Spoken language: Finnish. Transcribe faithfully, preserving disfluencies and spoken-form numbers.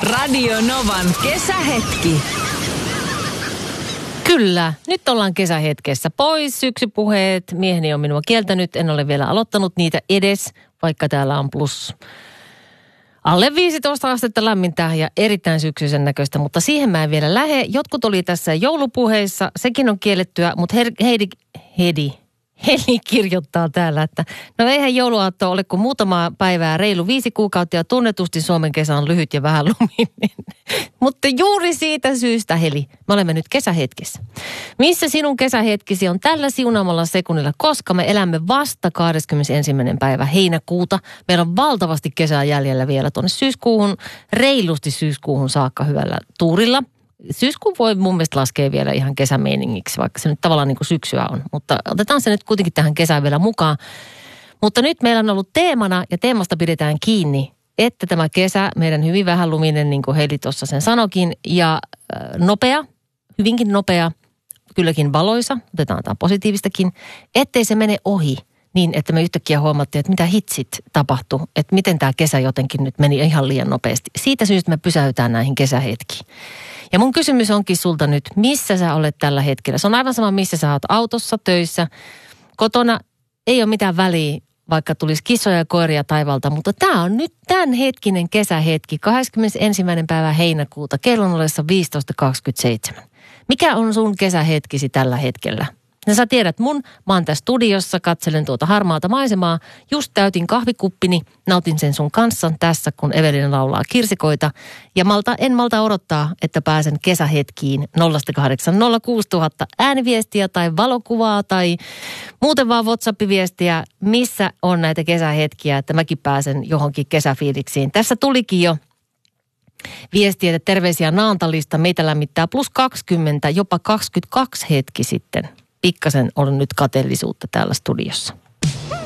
Radio Novan kesähetki. Kyllä, nyt ollaan kesähetkessä. Pois syksypuheet. Mieheni on minua kieltänyt. En ole vielä aloittanut niitä edes, vaikka täällä on plus alle viisitoista astetta lämmintä ja erittäin syksyisen näköistä, mutta siihen mä en vielä lähde. Jotkut oli tässä joulupuheissa, sekin on kiellettyä, mutta Her- Heidi, Heidi, Heli kirjoittaa täällä, että no eihän jouluaatto ole kuin muutama päivää, reilu viisi kuukautta ja tunnetusti Suomen kesä on lyhyt ja vähän luminen. Mutta juuri siitä syystä, Heli, me olemme nyt kesähetkessä. Missä sinun kesähetkisi on tällä siunaamalla sekunnilla, koska me elämme vasta kahdeskymmenesensimmäinen päivä heinäkuuta. Meillä on valtavasti kesää jäljellä vielä tuonne syyskuuhun, reilusti syyskuuhun saakka hyvällä tuurilla. Syyskuun voi mun mielestä laskea vielä ihan kesämeiningiksi, vaikka se nyt tavallaan niin kuin syksyä on. Mutta otetaan se nyt kuitenkin tähän kesään vielä mukaan. Mutta nyt meillä on ollut teemana, ja teemasta pidetään kiinni, että tämä kesä, meidän hyvin vähän luminen, niin kuin Heidi tuossa sen sanokin, ja äh, nopea, hyvinkin nopea, kylläkin valoisa, otetaan tämä positiivistakin, ettei se mene ohi niin, että me yhtäkkiä huomattiin, että mitä hitsit tapahtui, että miten tämä kesä jotenkin nyt meni ihan liian nopeasti. Siitä syystä me pysäytään näihin kesähetkiin. Ja mun kysymys onkin sulta nyt, missä sä olet tällä hetkellä? Se on aivan sama, missä sä oot autossa, töissä, kotona. Ei ole mitään väliä, vaikka tulisi kissoja ja koiria taivalta, mutta tämä on nyt tämän hetkinen kesähetki, kahdeskymmenesensimmäinen päivä heinäkuuta, kellon ollessa viisitoista kaksikymmentäseitsemän. Mikä on sun kesähetkisi tällä hetkellä? Ja sä tiedät mun, mä oon tässä studiossa, katselen tuota harmaata maisemaa, just täytin kahvikuppini, nautin sen sun kanssa tässä, kun Evelina laulaa kirsikoita. Ja malta, en malta odottaa, että pääsen kesähetkiin nolla kahdeksan nolla kuusi nolla nolla nolla ääniviestiä tai valokuvaa tai muuten vaan WhatsApp-viestiä, missä on näitä kesähetkiä, että mäkin pääsen johonkin kesäfiiliksiin. Tässä tulikin jo viestiä, että terveisiä Naantalista, meitä lämmittää plus kaksikymmentä, jopa kaksikymmentäkaksi hetki sitten. Pikkasen on nyt kateellisuutta täällä studiossa.